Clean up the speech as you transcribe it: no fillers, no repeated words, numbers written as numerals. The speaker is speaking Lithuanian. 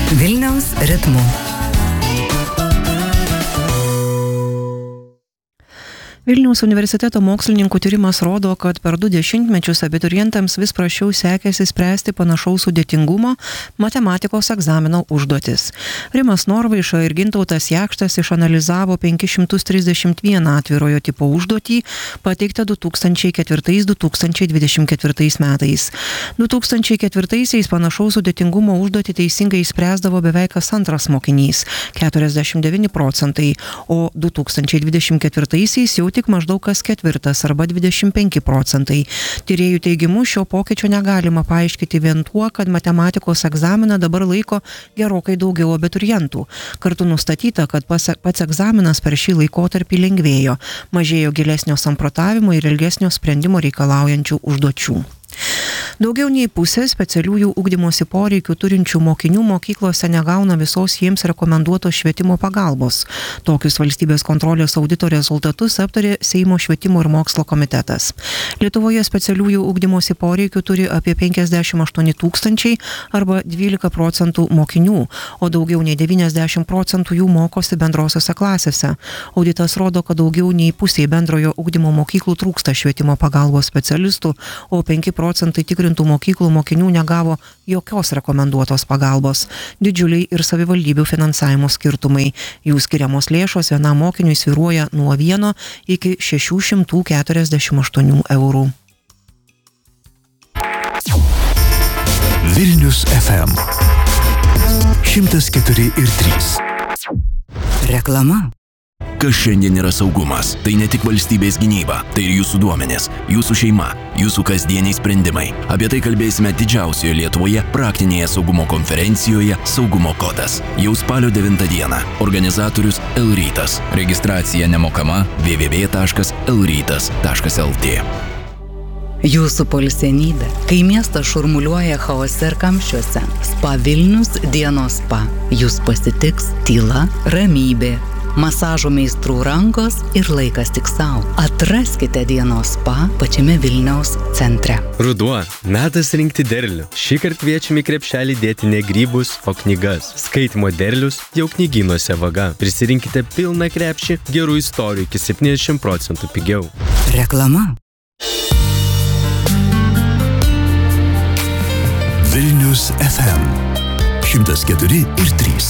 Vilniaus ritmu. Vilniaus universiteto mokslininkų tyrimas rodo, kad per 2 dešimtmečius abiturientams vis prasčiau sekėsi spręsti panašaus sudėtingumo matematikos egzamino užduotis. Rimas Norvaiša ir Gintautas Jakštas išanalizavo 531 atvirojo tipo užduotį, pateiktą 2004-2024 metais. 2004-aisiais panašaus sudėtingumo užduotį teisingai spręsdavo beveik kas antras mokinys – 49%, o 2024-aisiais jau tik maždaug kas ketvirtas arba 25%. Tyrėjų teigimu šio pokyčio negalima paaiškinti vien tuo, kad matematikos egzaminą dabar laiko gerokai daugiau abiturientų. Kartu nustatyta, kad pats egzaminas per šį laikotarpį lengvėjo, mažėjo gilesnio samprotavimo ir ilgesnio sprendimo reikalaujančių užduočių. Daugiau nei pusė specialiųjų ugdymosi poreikių turinčių mokinių mokyklose negauna visos jiems rekomenduotos švietimo pagalbos. Tokius valstybės kontrolės audito rezultatus aptarė Seimo švietimo ir mokslo komitetas. Lietuvoje specialiųjų ugdymosi poreikių turi apie 58 000 arba 12% mokinių, o daugiau nei 90% jų mokosi bendrosiose klasėse. Auditas rodo, kad daugiau nei pusė bendrojo ugdymo mokyklų trūksta švietimo pagalbos specialistų, o 5% tikrintų mokyklų mokinių negavo jokios rekomenduotos pagalbos. Didžiuliai ir savivaldybių finansavimo skirtumai. Jų skiriamos lėšos vienam mokiniui svyruoja nuo 1 iki 648 eurų. Vilnius FM 104,3. Reklama. Kas šiandien yra saugumas? Tai ne tik valstybės gynyba, tai ir jūsų duomenės, jūsų šeima, jūsų kasdieniai sprendimai. Apie tai kalbėsime didžiausioje Lietuvoje praktinėje saugumo konferencijoje Saugumo kodas. Jau spalio 9 dieną. Organizatorius L-rytas. Registracija nemokama www.lrytas.lt. Jūsų poilsienybė, kai miestas šurmuliuoja chaose ir kamščiuose. Spa Vilnius dienos spa. Jūs pasitiks tyla, ramybė, masažo meistrų rankos ir laikas tik savo. Atraskite dienos spa pačiame Vilniaus centre. Ruduo – metas rinkti derlių. Šįkart kviečiame į krepšelį dėti ne grybus, o knygas. Skaitymo derlius jau knygynuose vaga. Prisirinkite pilną krepšį, gerų istorijų iki 70% pigiau. Reklama. Vilnius FM 104,3.